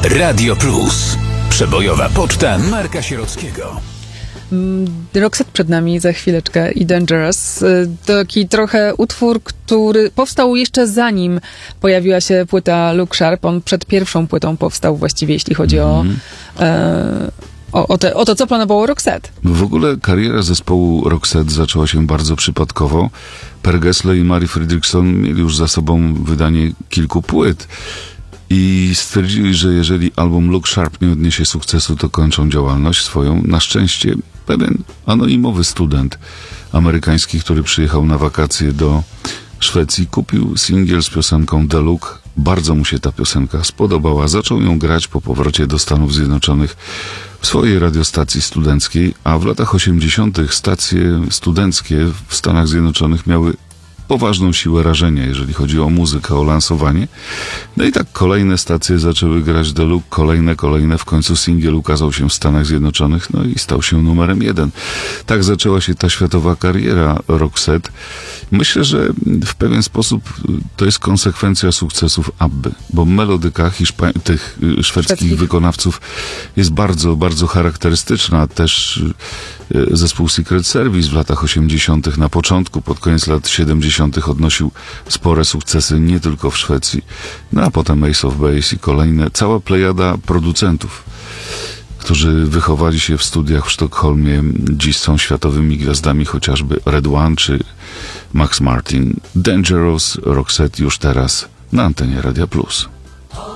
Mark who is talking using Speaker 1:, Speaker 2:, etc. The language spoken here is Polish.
Speaker 1: Radio Plus. Przebojowa poczta Marka Sierockiego.
Speaker 2: Roxette przed nami za chwileczkę i Dangerous. Taki trochę utwór, który powstał jeszcze zanim pojawiła się płyta Look Sharp. On przed pierwszą płytą powstał właściwie, jeśli chodzi o to, co planowało Roxette.
Speaker 3: W ogóle kariera zespołu Roxette zaczęła się bardzo przypadkowo. Per Gessle i Mari Fredriksson mieli już za sobą wydanie kilku płyt i stwierdzili, że jeżeli album Look Sharp nie odniesie sukcesu, to kończą działalność swoją. Na szczęście pewien anonimowy student amerykański, który przyjechał na wakacje do Szwecji, kupił singiel z piosenką The Look. Bardzo mu się ta piosenka spodobała. Zaczął ją grać po powrocie do Stanów Zjednoczonych w swojej radiostacji studenckiej, a w latach 80. stacje studenckie w Stanach Zjednoczonych miały poważną siłę rażenia, jeżeli chodzi o muzykę, o lansowanie. No i tak kolejne stacje zaczęły grać The Look, kolejne. W końcu singiel ukazał się w Stanach Zjednoczonych, no i stał się numerem 1. Tak zaczęła się ta światowa kariera Roxette. Myślę, że w pewien sposób to jest konsekwencja sukcesów ABBY, bo melodyka tych szwedzkich wykonawców jest bardzo, bardzo charakterystyczna. Też zespół Secret Service w latach 80. na początku, pod koniec lat 70. odnosił spore sukcesy nie tylko w Szwecji, no a potem Ace of Base i kolejne, cała plejada producentów, którzy wychowali się w studiach w Sztokholmie, dziś są światowymi gwiazdami, chociażby Red One czy Max Martin. Dangerous, Roxette już teraz na antenie Radia Plus.